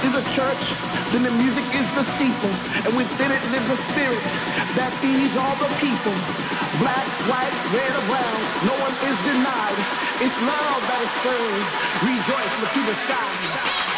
is a church, then the music is the steeple, and within it lives a spirit that feeds all the people. Black, white, red, or brown, no one is denied. It's love that is stirred. Rejoice, look to the sky.